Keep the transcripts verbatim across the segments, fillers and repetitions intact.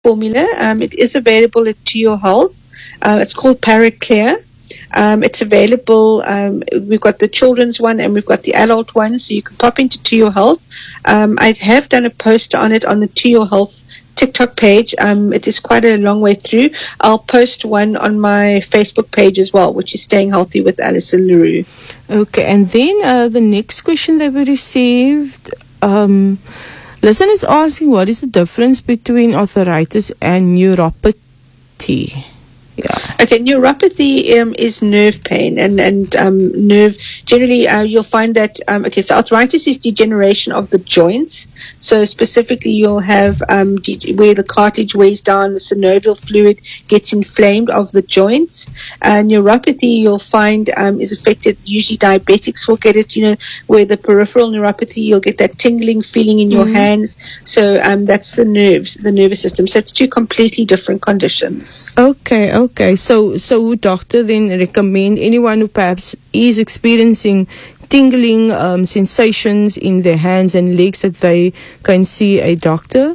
formula. Um, it is available at To Your Health. Uh, it's called Paraclear. Um, it's available. Um, we've got the children's one and we've got the adult one, so you can pop into To Your Health. Um, I have done a post on it on the To Your Health TikTok page. Um, it is quite a long way through. I'll post one on my Facebook page as well, which is Staying Healthy with Alison LaRue. Okay, and then uh, the next question that we received, um, listeners asking what is the difference between arthritis and neuropathy? Yeah. Okay, neuropathy um, is nerve pain and and um, nerve. Generally, uh, you'll find that um, okay. So arthritis is degeneration of the joints. So specifically, you'll have um, de- where the cartilage weighs down, the synovial fluid gets inflamed of the joints. Uh, neuropathy, you'll find um, is affected. Usually, diabetics will get it. You know, where the peripheral neuropathy, you'll get that tingling feeling in your mm-hmm. hands. So um, that's the nerves, the nervous system. So it's two completely different conditions. Okay. Okay, so so would doctor then recommend anyone who perhaps is experiencing tingling um, sensations in their hands and legs that they can see a doctor?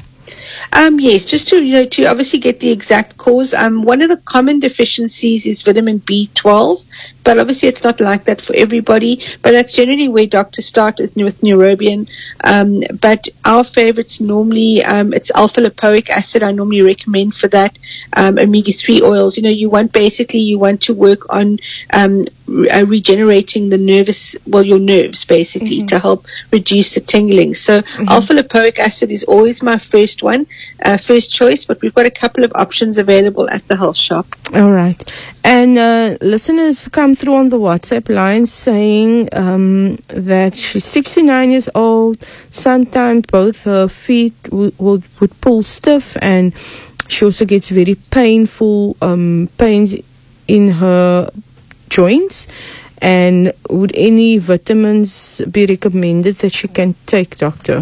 Um, yes, just to you know to obviously get the exact cause. Um, one of the common deficiencies is vitamin B twelve, but obviously it's not like that for everybody. But that's generally where doctors start with, with Neurobion. Um, but our favorites normally um, it's alpha lipoic acid. I normally recommend for that. Um, omega three oils. You know, you want basically you want to work on um, re- uh, regenerating the nervous, well, your nerves basically mm-hmm. to help reduce the tingling. So mm-hmm. alpha lipoic acid is always my first one. Uh, first choice, but we've got a couple of options available at the health shop. All right. And uh, listeners come through on the WhatsApp line saying um, that she's sixty-nine years old. Sometimes both her feet w- would, would pull stiff, and she also gets very painful um, pains in her joints. And would any vitamins be recommended that she can take, doctor?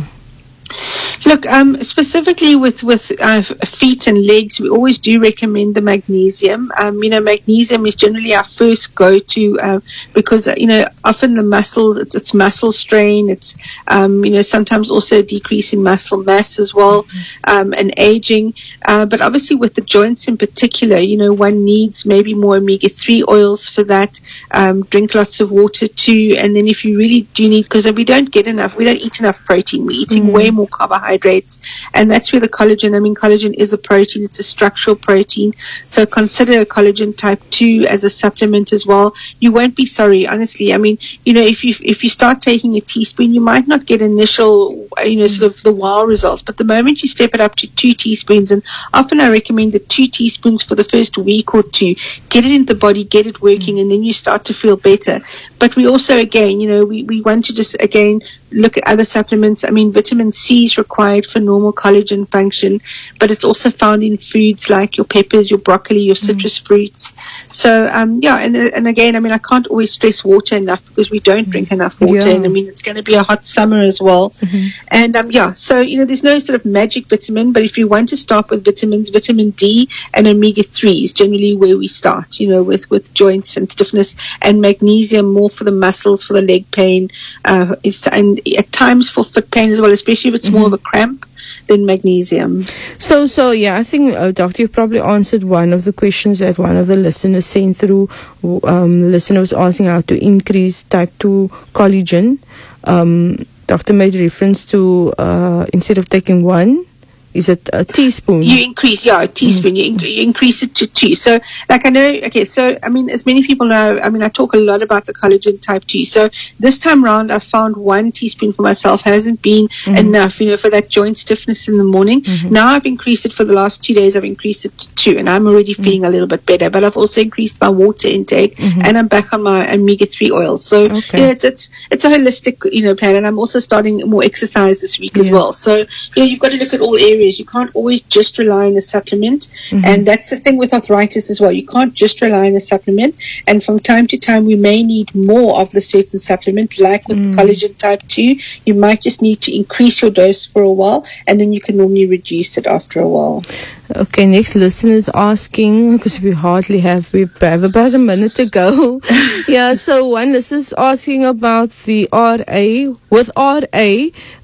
Look, um, specifically with with uh, feet and legs, we always do recommend the magnesium. Um, you know, magnesium is generally our first go-to uh, because uh, you know often the muscles, it's, it's muscle strain. It's um, you know sometimes also a decrease in muscle mass as well, um, and aging. Uh, but obviously with the joints in particular, you know, one needs maybe more omega three oils for that. Um, drink lots of water too, and then if you really do need, because we don't get enough, we don't eat enough protein. We're eating mm. way more carbohydrates, and that's where the collagen, I mean collagen is a protein, it's a structural protein, so consider collagen type two as a supplement as well. You won't be sorry, honestly. I mean, you know, if you if you start taking a teaspoon, you might not get initial, you know, sort of the wow results, but the moment you step it up to two teaspoons, and often I recommend the two teaspoons for the first week or two, get it into the body, get it working, and then you start to feel better. But we also, again, you know, we, we want to just, again, look at other supplements. I mean, vitamin C is required for normal collagen function, but it's also found in foods like your peppers, your broccoli, your citrus mm. fruits. So, um, yeah, and and again, I mean, I can't always stress water enough because we don't drink enough water, yeah. and I mean, it's going to be a hot summer as well. Mm-hmm. And, um, yeah, so, you know, there's no sort of magic vitamin, but if you want to start with vitamins, vitamin D and omega three is generally where we start, you know, with, with joints and stiffness, and magnesium more for the muscles, for the leg pain, uh, is, and at times for foot pain as well, especially if it's mm-hmm. more of a cramp, then magnesium. So, so yeah, I think, uh, Doctor, you probably answered one of the questions that one of the listeners sent through. Um, the listener was asking how to increase type two collagen. Um, Doctor made reference to uh, instead of taking one, is it a teaspoon? You increase, yeah, a teaspoon. Mm. You, in, you increase it to two. So, like I know, okay, so, I mean, as many people know, I mean, I talk a lot about the collagen type two. So, this time round, I found one teaspoon for myself hasn't been mm-hmm. enough, you know, for that joint stiffness in the morning. Mm-hmm. Now, I've increased it for the last two days. I've increased it to two, and I'm already mm-hmm. feeling a little bit better. But I've also increased my water intake, mm-hmm. and I'm back on my omega three oils. So, okay. you know, it's, it's, it's a holistic, you know, plan. And I'm also starting more exercise this week yeah. as well. So, you know, you've got to look at all areas. You can't always just rely on a supplement. Mm-hmm. And that's the thing with arthritis as well. You can't just rely on a supplement. And from time to time, we may need more of the certain supplement, like with mm. collagen type two. You might just need to increase your dose for a while, and then you can normally reduce it after a while. Okay, next listener is asking, because we hardly have, we have about a minute to go. yeah, so one listener is asking about the R A. With R A,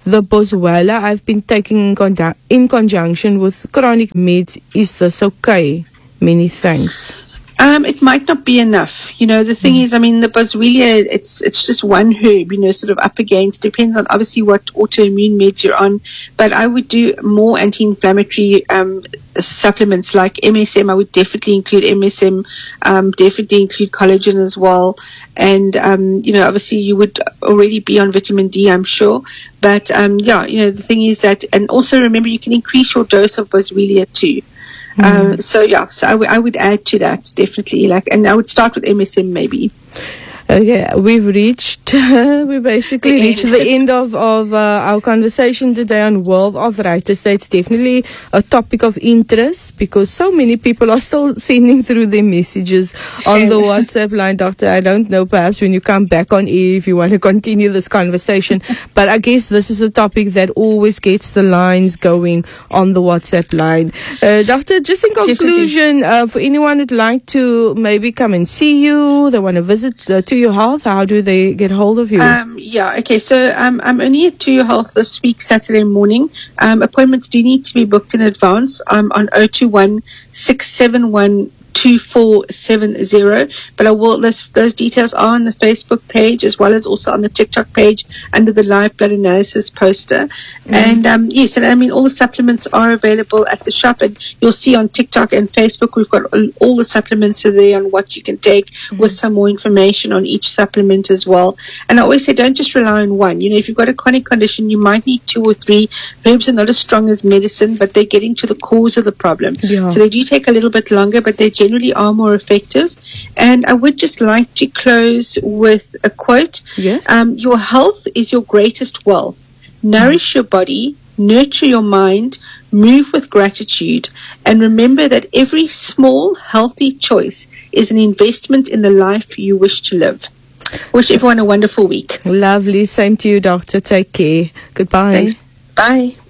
the Boswellia I've been taking in, con- in conjunction with chronic meds. Is this okay? Many thanks. Um, it might not be enough. You know, the thing mm. is, I mean, the Boswellia, it's it's just one herb, you know, sort of up against, depends on obviously what autoimmune meds you're on. But I would do more anti-inflammatory um, supplements like M S M. I would definitely include M S M, um, definitely include collagen as well. And, um, you know, obviously you would already be on vitamin D, I'm sure. But, um, yeah, you know, the thing is that, and also remember, you can increase your dose of Boswellia too. Mm. Uh, so yeah, so I, w- I would add to that definitely, like, and I would start with M S M maybe. Okay, we've reached, uh, we basically the reached end. the end of, of uh, our conversation today on World Arthritis Day. It's definitely a topic of interest because so many people are still sending through their messages on the WhatsApp line. Doctor, I don't know, perhaps when you come back on air, if you want to continue this conversation, but I guess this is a topic that always gets the lines going on the WhatsApp line. Uh, doctor, just in conclusion, uh, for anyone who'd like to maybe come and see you, they want to visit uh, To Your Health, how do they get hold of you? Um, yeah, okay, so um, I'm only at To Your Health this week, Saturday morning. Um, appointments do need to be booked in advance. I'm on zero two one, six seven one, two four seven zero, but I will list those details are on the Facebook page as well as also on the TikTok page under the live blood analysis poster. Mm. And um, yes, and I mean all the supplements are available at the shop, and you'll see on TikTok and Facebook we've got all the supplements are there on what you can take mm. with some more information on each supplement as well. And I always say don't just rely on one. You know, if you've got a chronic condition, you might need two or three. Herbs are not as strong as medicine, but they're getting to the cause of the problem. Yeah. So they do take a little bit longer, but they generally are more effective. And I would just like to close with a quote. Yes. Um, your health is your greatest wealth. Nourish mm. your body, nurture your mind, move with gratitude, and remember that every small, healthy choice is an investment in the life you wish to live. Wish everyone a wonderful week. Lovely. Same to you, Doctor. Take care. Goodbye. Thanks. Bye.